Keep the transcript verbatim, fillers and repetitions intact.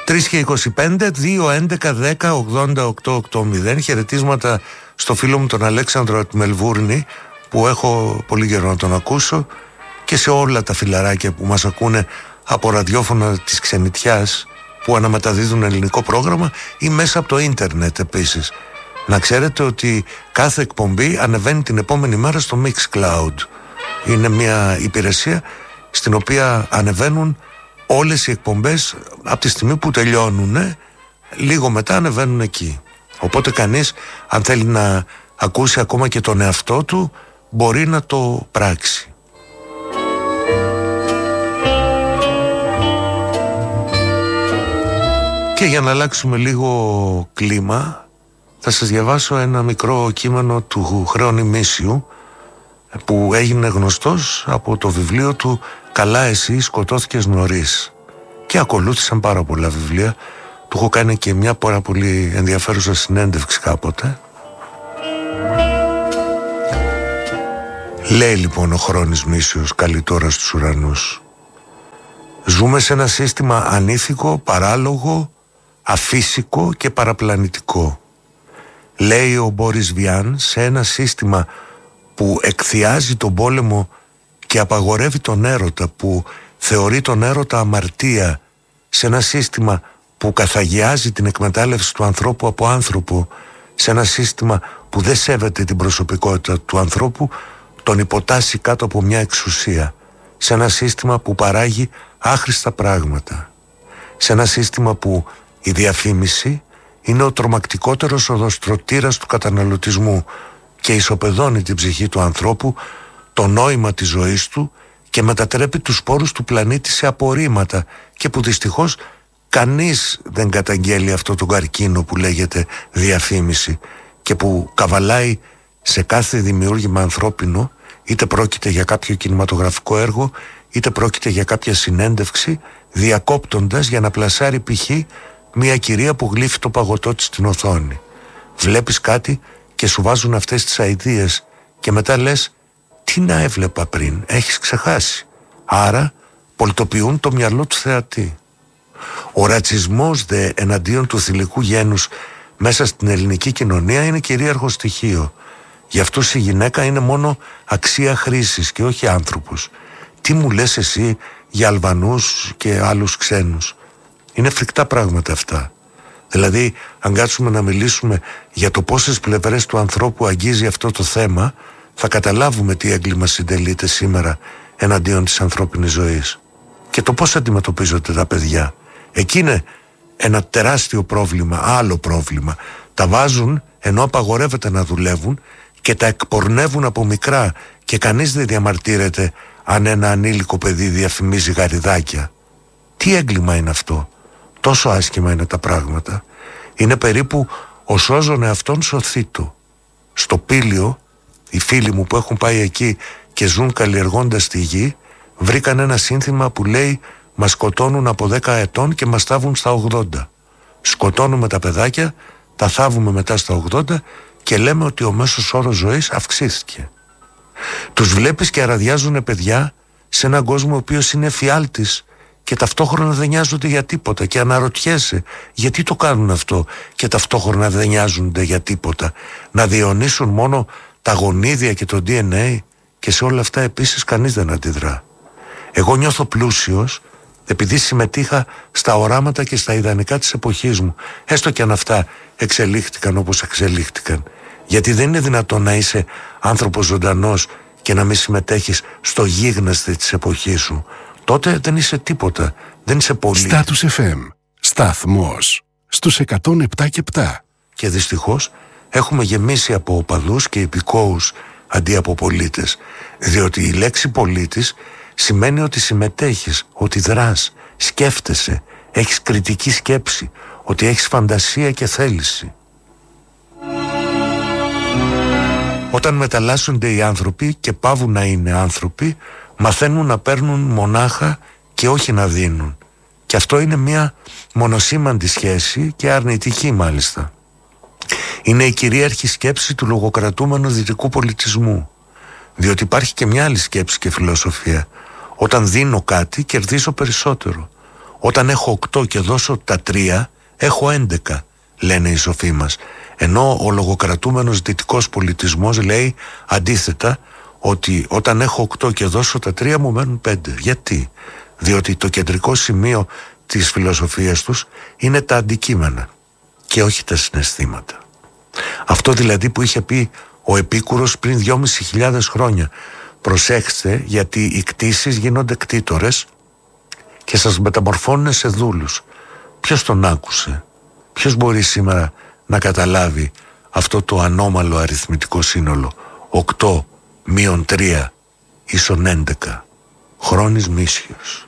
τρία και είκοσι πέντε, δύο έντεκα δέκα ογδόντα οκτώ ογδόντα. Χαιρετίσματα στο φίλο μου τον Αλέξανδρο από τη Μελβούρνη, που έχω πολύ καιρό να τον ακούσω, και σε όλα τα φιλαράκια που μας ακούνε από ραδιόφωνα της ξενιτιάς που αναμεταδίδουν ελληνικό πρόγραμμα ή μέσα από το ίντερνετ επίσης. Να ξέρετε ότι κάθε εκπομπή ανεβαίνει την επόμενη μέρα στο Mixcloud. Είναι μια υπηρεσία στην οποία ανεβαίνουν όλες οι εκπομπές από τη στιγμή που τελειώνουν, λίγο μετά ανεβαίνουν εκεί. Οπότε κανείς, αν θέλει να ακούσει ακόμα και τον εαυτό του, μπορεί να το πράξει. Και για να αλλάξουμε λίγο κλίμα, θα σας διαβάσω ένα μικρό κείμενο του Χρέων Ημίσιου, που έγινε γνωστός από το βιβλίο του «Καλά εσύ σκοτώθηκες νωρίς», και ακολούθησαν πάρα πολλά βιβλία. Του έχω κάνει και μια πάρα πολύ ενδιαφέρουσα συνέντευξη κάποτε. Λέει λοιπόν ο Χρόνης Μίσιος, καλή τώρα στους ουρανούς: «Ζούμε σε ένα σύστημα ανήθικο, παράλογο, αφύσικο και παραπλανητικό. Λέει ο Μπόρις Βιάν, σε ένα σύστημα που εκθιάζει τον πόλεμο και απαγορεύει τον έρωτα, που θεωρεί τον έρωτα αμαρτία, σε ένα σύστημα που καθαγιάζει την εκμετάλλευση του ανθρώπου από άνθρωπο, σε ένα σύστημα που δεν σέβεται την προσωπικότητα του ανθρώπου, τον υποτάσσει κάτω από μια εξουσία, σε ένα σύστημα που παράγει άχρηστα πράγματα, σε ένα σύστημα που η διαφήμιση είναι ο τρομακτικότερος οδοστρωτήρας του καταναλωτισμού και ισοπεδώνει την ψυχή του ανθρώπου, το νόημα της ζωής του, και μετατρέπει τους σπόρους του πλανήτη σε απορρίμματα, και που δυστυχώς κανείς δεν καταγγέλει αυτό το καρκίνο που λέγεται διαφήμιση και που καβαλάει σε κάθε δημιούργημα ανθρώπινο, είτε πρόκειται για κάποιο κινηματογραφικό έργο, είτε πρόκειται για κάποια συνέντευξη, διακόπτοντας για να πλασάρει π.χ. μια κυρία που γλύφει το παγωτό της στην οθόνη. Βλέπεις κάτι και σου βάζουν αυτές τις αηδίες και μετά λες, τι να έβλεπα πριν, έχεις ξεχάσει. Άρα πολιτοποιούν το μυαλό του θεατή. Ο ρατσισμός δε εναντίον του θηλυκού γένους μέσα στην ελληνική κοινωνία είναι κυρίαρχο στοιχείο. Για αυτούς η γυναίκα είναι μόνο αξία χρήσης και όχι άνθρωπος. Τι μου λες εσύ για Αλβανούς και άλλους ξένους? Είναι φρικτά πράγματα αυτά. Δηλαδή, αν κάτσουμε να μιλήσουμε για το πόσες πλευρές του ανθρώπου αγγίζει αυτό το θέμα, θα καταλάβουμε τι έγκλημα συντελείται σήμερα εναντίον της ανθρώπινης ζωής. Και το πώς αντιμετωπίζονται τα παιδιά. Εκεί είναι ένα τεράστιο πρόβλημα, άλλο πρόβλημα. Τα βάζουν ενώ απαγορεύεται να δουλεύουν και τα εκπορνεύουν από μικρά, και κανείς δεν διαμαρτύρεται αν ένα ανήλικο παιδί διαφημίζει γαριδάκια. Τι έγκλημα είναι αυτό? Τόσο άσχημα είναι τα πράγματα. Είναι περίπου ο σώζον εαυτόν σωθήτο. Στο Πήλιο, οι φίλοι μου που έχουν πάει εκεί και ζουν καλλιεργώντας τη γη, βρήκαν ένα σύνθημα που λέει «Μας σκοτώνουν από δέκα ετών και μας θάβουν στα ογδόντα». Σκοτώνουμε τα παιδάκια, τα θάβουμε μετά στα ογδόντα και λέμε ότι ο μέσος όρος ζωής αυξήθηκε. Τους βλέπεις και αραδιάζουν παιδιά σε έναν κόσμο ο οποίος είναι φιάλτης και ταυτόχρονα δεν νοιάζονται για τίποτα, και αναρωτιέσαι γιατί το κάνουν αυτό, και ταυτόχρονα δεν νοιάζονται για τίποτα. Να διαιωνίσουν μόνο τα γονίδια και το ντι εν έι, και σε όλα αυτά επίσης κανείς δεν αντιδρά. Εγώ νιώθω πλούσιος επειδή συμμετείχα στα οράματα και στα ιδανικά της εποχής μου, έστω και αν αυτά εξελίχθηκαν όπως εξελίχθηκαν. Γιατί δεν είναι δυνατόν να είσαι άνθρωπος ζωντανός και να μην συμμετέχεις στο γίγνεσθε της εποχής σου. Τότε δεν είσαι τίποτα, δεν είσαι πολίτης. Status εφ εμ, σταθμός στους εκατόν επτά και επτά. Και δυστυχώς έχουμε γεμίσει από οπαδούς και υπηκόους αντί από πολίτες, διότι η λέξη πολίτης σημαίνει ότι συμμετέχεις, ότι δράς, σκέφτεσαι, έχεις κριτική σκέψη, ότι έχεις φαντασία και θέληση. Όταν μεταλλάσσονται οι άνθρωποι και πάβουν να είναι άνθρωποι, μαθαίνουν να παίρνουν μονάχα και όχι να δίνουν. Και αυτό είναι μια μονοσήμαντη σχέση και αρνητική μάλιστα. Είναι η κυρίαρχη σκέψη του λογοκρατούμενου δυτικού πολιτισμού. Διότι υπάρχει και μια άλλη σκέψη και φιλοσοφία. Όταν δίνω κάτι, κερδίζω περισσότερο. Όταν έχω οκτώ και δώσω τα τρία, έχω έντεκα, λένε οι σοφοί μας. Ενώ ο λογοκρατούμενος δυτικός πολιτισμός λέει αντίθετα, ότι όταν έχω οκτώ και δώσω τα τρία μου μένουν πέντε. Γιατί? Διότι το κεντρικό σημείο της φιλοσοφίας τους είναι τα αντικείμενα και όχι τα συναισθήματα. Αυτό δηλαδή που είχε πει ο Επίκουρος πριν δυόμισι χιλιάδες χρόνια. Προσέξτε, γιατί οι κτήσεις γίνονται κτήτορες και σας μεταμορφώνουν σε δούλους. Ποιος τον άκουσε? Ποιος μπορεί σήμερα να καταλάβει αυτό το ανώμαλο αριθμητικό σύνολο? Οκτώ μείον τρία ίσον έντεκα. Χρόνης μίσιος.